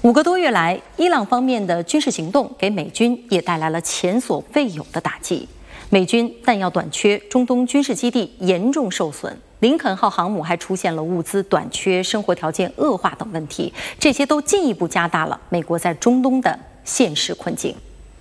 5个多月来，伊朗方面的军事行动给美军也带来了前所未有的打击。美军弹药短缺，中东军事基地严重受损，林肯号航母还出现了物资短缺、生活条件恶化等问题，这些都进一步加大了美国在中东的现实困境。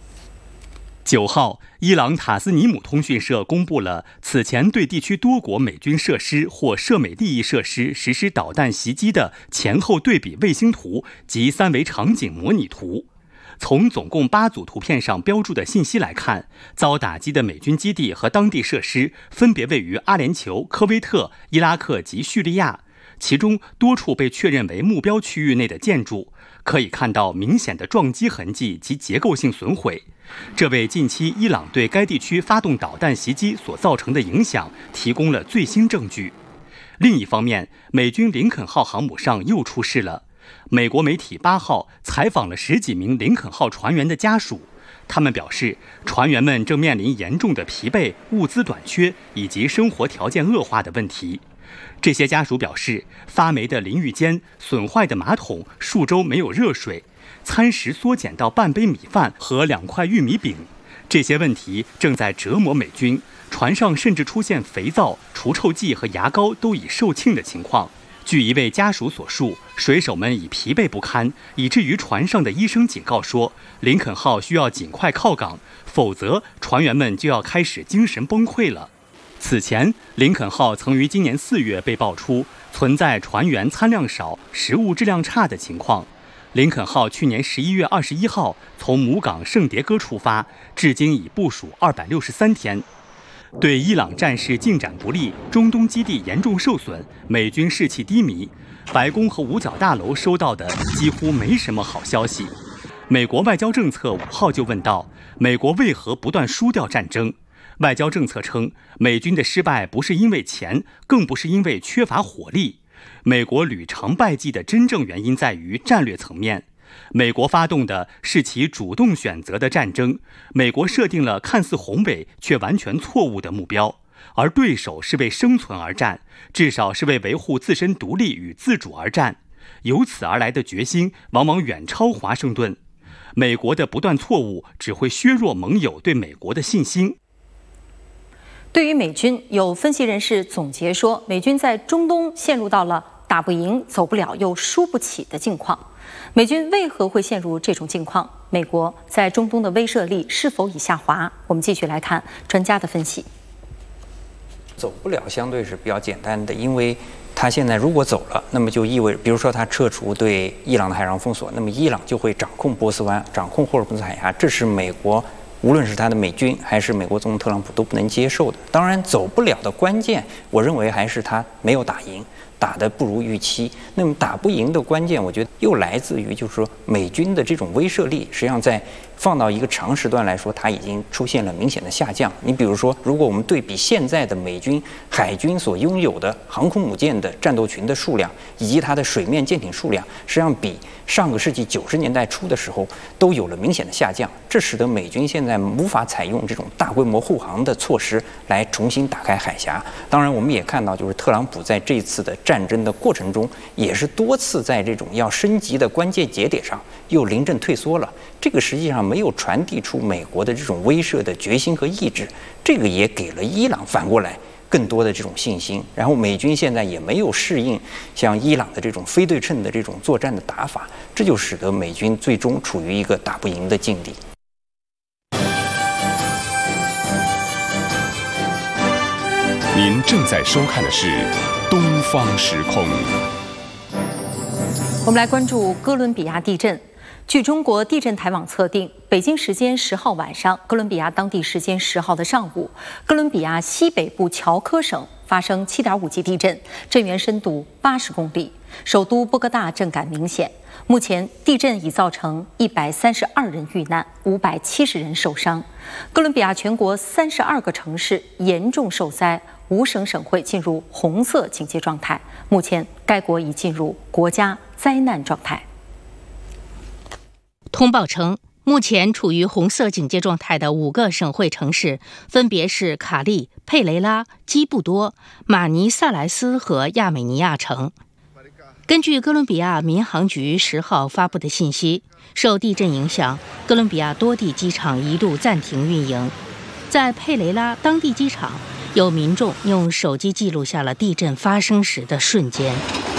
9号，伊朗塔斯尼姆通讯社公布了此前对地区多国美军设施或涉美利益设施实施导弹袭击的前后对比卫星图及3维场景模拟图。从总共8组图片上标注的信息来看，遭打击的美军基地和当地设施分别位于阿联酋、科威特、伊拉克及叙利亚，其中多处被确认为目标区域内的建筑，可以看到明显的撞击痕迹及结构性损毁。这为近期伊朗对该地区发动导弹袭击所造成的影响提供了最新证据。另一方面，美军林肯号航母上又出事了。美国媒体8号采访了10几名林肯号船员的家属，他们表示，船员们正面临严重的疲惫、物资短缺以及生活条件恶化的问题。这些家属表示，发霉的淋浴间、损坏的马桶、数周没有热水，餐食缩减到半杯米饭和2块玉米饼。这些问题正在折磨美军，船上甚至出现肥皂、除臭剂和牙膏都已售罄的情况。据一位家属所述，水手们已疲惫不堪，以至于船上的医生警告说，林肯号需要尽快靠港，否则船员们就要开始精神崩溃了。此前，林肯号曾于今年4月被爆出存在船员餐量少、食物质量差的情况。林肯号去年11月21号从母港圣迭戈出发，至今已部署263天。对伊朗战事进展不利、中东基地严重受损、美军士气低迷，白宫和五角大楼收到的几乎没什么好消息。美国外交政策5号就问到，美国为何不断输掉战争？外交政策称，美军的失败不是因为钱，更不是因为缺乏火力。美国屡尝败绩的真正原因在于战略层面。美国发动的是其主动选择的战争，美国设定了看似宏伟却完全错误的目标，而对手是为生存而战，至少是为维护自身独立与自主而战。由此而来的决心往往远超华盛顿。美国的不断错误只会削弱盟友对美国的信心。 对于美军，有分析人士总结说，美军在中东陷入到了打不赢、走不了又输不起的境况。美军为何会陷入这种境况？美国在中东的威慑力是否已下滑？我们继续来看专家的分析。 走不了相对是比较简单的，因为他现在如果走了，那么就意味着，比如说他撤除对伊朗的海上封锁，那么伊朗就会掌控波斯湾，掌控霍尔木兹海峡，这是美国无论是他的美军还是美国总统特朗普都不能接受的。当然，走不了的关键，我认为还是他没有打赢，打得不如预期。那么打不赢的关键，我觉得又来自于就是说美军的这种威慑力，实际上在放到一个长时段来说，它已经出现了明显的下降。你比如说，如果我们对比现在的美军海军所拥有的航空母舰的战斗群的数量，以及它的水面舰艇数量，实际上比上个世纪90年代初的时候都有了明显的下降。这使得美军现在无法采用这种大规模护航的措施来重新打开海峡。当然，我们也看到，就是特朗普在这次的战争的过程中，也是多次在这种要升级的关键节点上又临阵退缩了。这个实际上没有传递出美国的这种威慑的决心和意志，这个也给了伊朗反过来更多的这种信心。然后美军现在也没有适应像伊朗的这种非对称的这种作战的打法，这就使得美军最终处于一个打不赢的境地。 您正在收看的是《东方时空》。 我们来关注哥伦比亚地震。据中国地震台网测定，北京时间10号晚上，哥伦比亚当地时间10号的上午，哥伦比亚西北部乔科省发生7.5级地震，震源深度80公里，首都波哥大震感明显。目前，地震已造成132人遇难，570人受伤。哥伦比亚全国32个城市严重受灾，5省省会进入红色警戒状态。目前，该国已进入国家灾难状态。 通报称，目前处于红色警戒状态的5个省会城市分别是卡利、佩雷拉、基布多、马尼萨莱斯和亚美尼亚城。 根据哥伦比亚民航局10号发布的信息，受地震影响，哥伦比亚多地机场一度暂停运营。在佩雷拉当地机场，有民众用手机记录下了地震发生时的瞬间。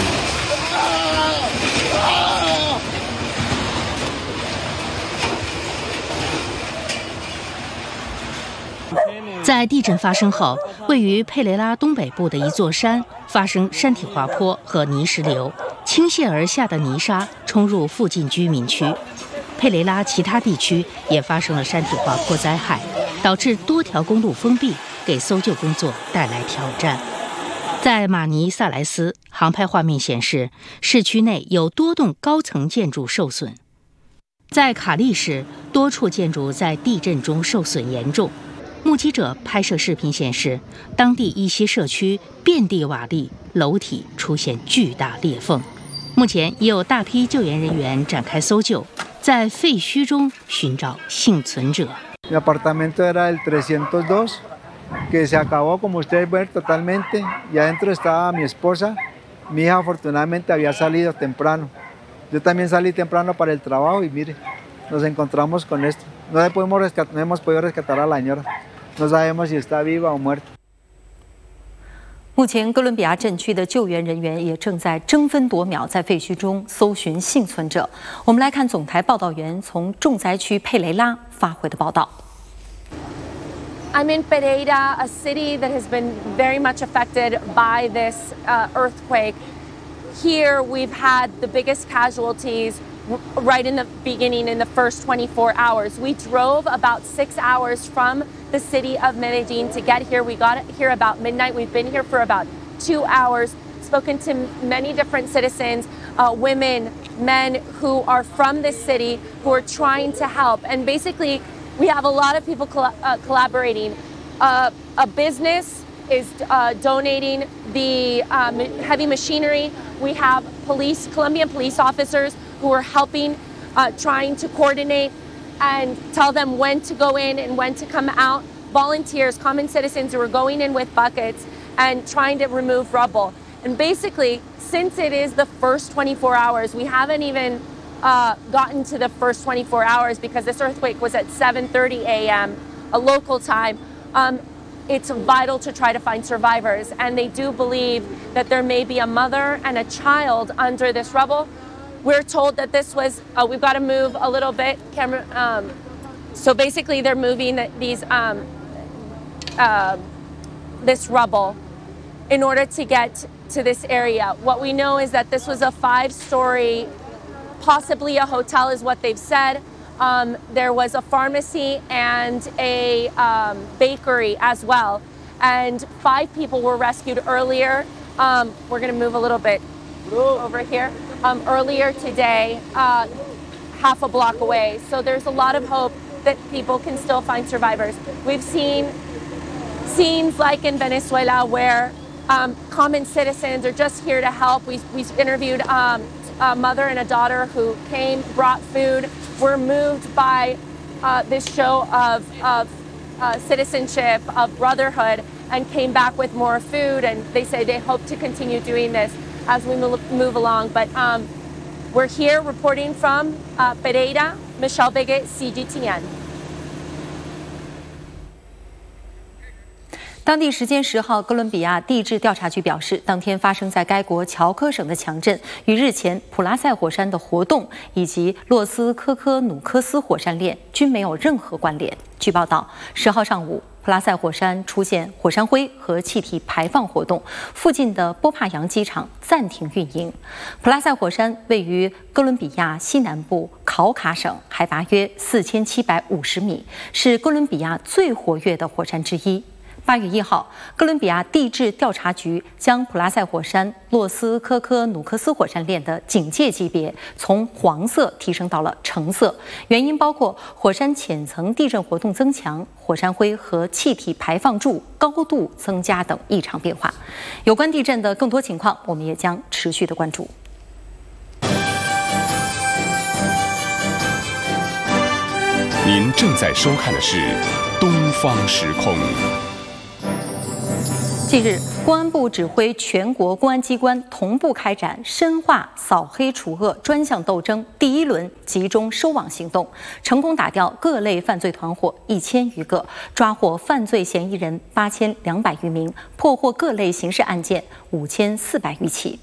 在地震发生后，位于佩雷拉东北部的一座山发生山体滑坡和泥石流，倾泻而下的泥沙冲入附近居民区。佩雷拉其他地区也发生了山体滑坡灾害，导致多条公路封闭，给搜救工作带来挑战。在马尼萨莱斯，航拍画面显示，市区内有多栋高层建筑受损。在卡利市，多处建筑在地震中受损严重。目击者拍摄视频显示，当地一些社区遍地瓦砾，楼体出现巨大裂缝。目前已有大批救援人员展开搜救，在废墟中寻找幸存者。 Mi apartamento era el 302, que se acabó, como ustedes ven, totalmente. Y adentro estaba mi esposa. Mi hija afortunadamente había salido temprano. Yo también salí temprano para el trabajo y mire, nos encontramos con esto. No hemos podido rescatar a la señora. No sabemos si está viva o muerta. 目前，哥伦比亚震区的救援人员也正在争分夺秒在废墟中搜寻幸存者。我们来看总台报道员从重灾区佩雷拉发回的报道。 I'm in Pereira, a city that has been very much affected by this earthquake. Here, we've had the biggest casualties right in the beginning, in the first 24 hours. We drove about 6 hours from the city of Medellin to get here. We got here about midnight. We've been here for about 2 hours, spoken to many different citizens, women, men who are from this city who are trying to help. And basically, we have a lot of people collaborating. A business is donating the heavy machinery. We have Colombian police officers who are helping, trying to coordinate and tell them when to go in and when to come out. Volunteers, common citizens who are going in with buckets and trying to remove rubble. And basically, since it is the first 24 hours, we haven't even gotten to the first 24 hours because this earthquake was at 7:30 a.m. a local time. It's vital to try to find survivors, and they do believe that there may be a mother and a child under this rubble. We're told that this was, we've got to move a little bit, camera. So basically they're moving this rubble in order to get to this area. What we know is that this was a 5-story, possibly a hotel is what they've said. There was a pharmacy and a bakery as well. And 5 people were rescued earlier. We're going to move a little bit over here. Earlier today, half a block away. So there's a lot of hope that people can still find survivors. We've seen scenes like in Venezuela where common citizens are just here to help. We interviewed a mother and a daughter who came, brought food, were moved by this show of citizenship, of brotherhood, and came back with more food. And they say they hope to continue doing this as we move along. But we're here reporting from Pereira. Michelle Bigot, CGTN. 当地时间10号，哥伦比亚地质调查局表示，当天发生在该国乔科省的强震与日前普拉塞火山的活动以及洛斯科科努科斯火山链均没有任何关联。据报道，10号上午，普拉塞火山出现火山灰和气体排放活动，附近的波帕扬机场暂停运营。普拉塞火山位于哥伦比亚西南部考卡省，海拔约4750米，是哥伦比亚最活跃的火山之一。8月1号，哥伦比亚地质调查局将普拉塞火山洛斯科科努科斯火山链的警戒级别从黄色提升到了橙色，原因包括火山浅层地震活动增强、火山灰和气体排放柱高度增加等异常变化。有关地震的更多情况，我们也将持续的关注。 您正在收看的是《东方时空》。 接近日，公安部指挥全国公安机关同步开展深化扫黑除恶专项斗争第1轮集中收网行动，成功打掉各类犯罪团伙1000余个，抓获犯罪嫌疑人8200余名，破获各类刑事案件5400余起。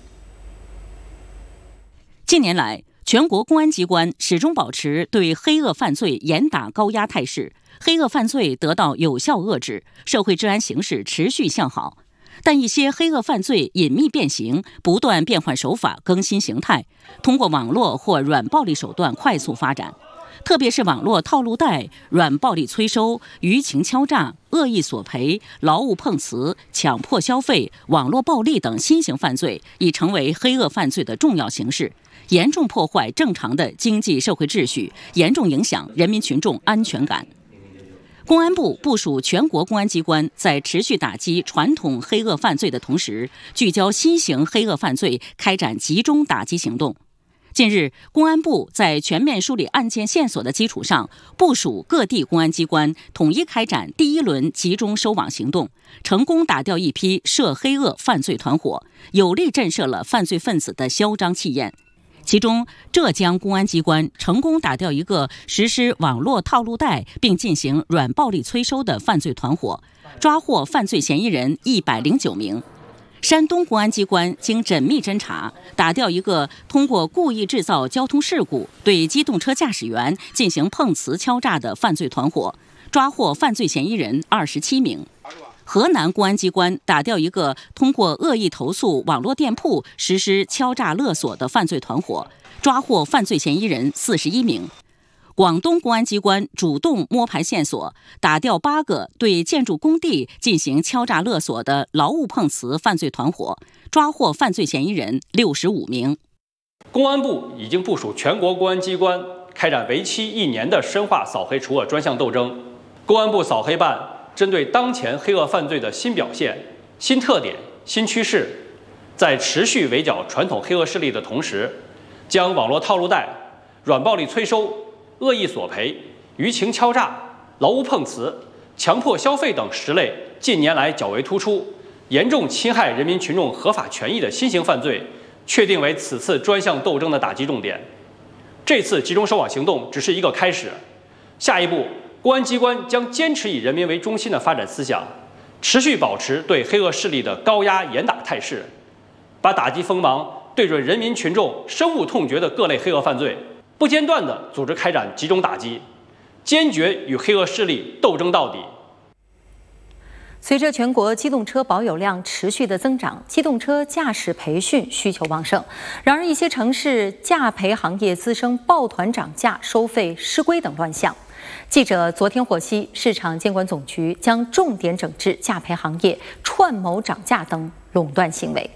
近年来，全国公安机关始终保持对黑恶犯罪严打高压态势，黑恶犯罪得到有效遏制，社会治安形势持续向好。但一些黑恶犯罪隐秘变形，不断变换手法、更新形态，通过网络或软暴力手段快速发展。特别是网络套路贷、软暴力催收、舆情敲诈、恶意索赔、劳务碰瓷、强迫消费、网络暴力等新型犯罪，已成为黑恶犯罪的重要形式，严重破坏正常的经济社会秩序，严重影响人民群众安全感。公安部部署全国公安机关在持续打击传统黑恶犯罪的同时，聚焦新型黑恶犯罪，开展集中打击行动。近日，公安部在全面梳理案件线索的基础上，部署各地公安机关统一开展第1轮集中收网行动，成功打掉一批涉黑恶犯罪团伙，有力震慑了犯罪分子的嚣张气焰。其中，浙江公安机关成功打掉一个实施网络套路贷并进行软暴力催收的犯罪团伙，抓获犯罪嫌疑人109名。山东公安机关经缜密侦查，打掉一个通过故意制造交通事故对机动车驾驶员进行碰瓷敲诈的犯罪团伙，抓获犯罪嫌疑人27名。河南公安机关打掉一个通过恶意投诉网络店铺实施敲诈勒索的犯罪团伙，抓获犯罪嫌疑人41名。广东公安机关主动摸排线索，打掉8个对建筑工地进行敲诈勒索的劳务碰瓷犯罪团伙，抓获犯罪嫌疑人65名。 公安部已经部署全国公安机关开展为期1年的深化扫黑除恶专项斗争。公安部扫黑办针对当前黑恶犯罪的新表现、新特点、新趋势，在持续围剿传统黑恶势力的同时，将网络套路贷、软暴力催收、恶意索赔、舆情敲诈、劳务碰瓷、强迫消费等10类近年来较为突出、严重侵害人民群众合法权益的新型犯罪，确定为此次专项斗争的打击重点。这次集中收网行动只是一个开始，下一步，公安机关将坚持以人民为中心的发展思想，持续保持对黑恶势力的高压严打态势，把打击锋芒对准人民群众深恶痛绝的各类黑恶犯罪，不间断地组织开展集中打击，坚决与黑恶势力斗争到底。 随着全国机动车保有量持续的增长，机动车驾驶培训需求旺盛。然而，一些城市驾培行业滋生抱团涨价、收费失规等乱象。记者昨天获悉，市场监管总局将重点整治驾培行业串谋涨价等垄断行为。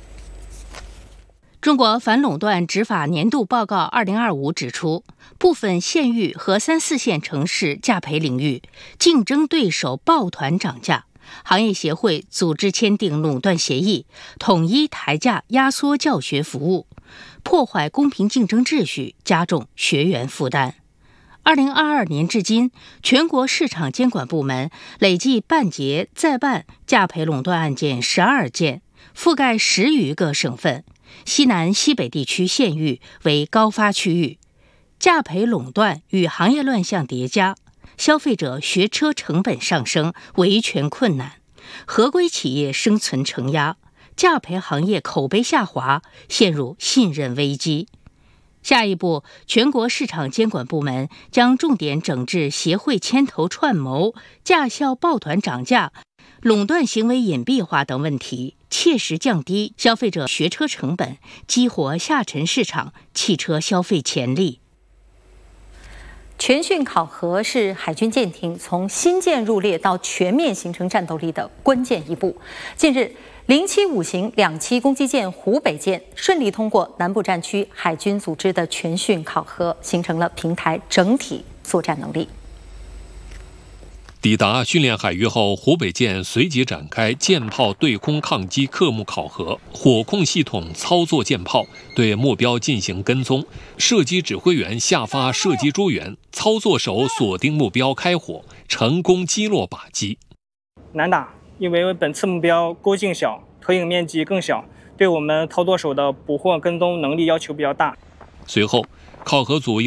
中国反垄断执法年度报告2025指出，部分县域和3、4线城市驾培领域竞争对手抱团涨价，行业协会组织签订垄断协议，统一抬价压缩教学服务，破坏公平竞争秩序，加重学员负担。2022年至今，全国市场监管部门累计办结再办驾培垄断案件12件，覆盖10余个省份，西南、西北地区县域为高发区域。驾培垄断与行业乱象叠加，消费者学车成本上升，维权困难，合规企业生存承压，驾培行业口碑下滑，陷入信任危机。下一步，全国市场监管部门将重点整治协会牵头串谋、驾校抱团涨价、垄断行为隐蔽化等问题，切实降低消费者学车成本，激活下沉市场汽车消费潜力。 全训考核是海军舰艇从新舰入列到全面形成战斗力的关键一步。近日，075型2栖攻击舰湖北舰顺利通过南部战区海军组织的全训考核，形成了平台整体作战能力。 抵达训练海域后，湖北舰随即展开舰炮对空抗击科目考核，火控系统操作舰炮，对目标进行跟踪，射击指挥员下发射击诸元，操作手锁定目标开火，成功击落靶机。 难打， 因为本次目标勾径小，投影面积更小，对我们操作手的捕获跟踪能力要求比较大。 随后，考核组又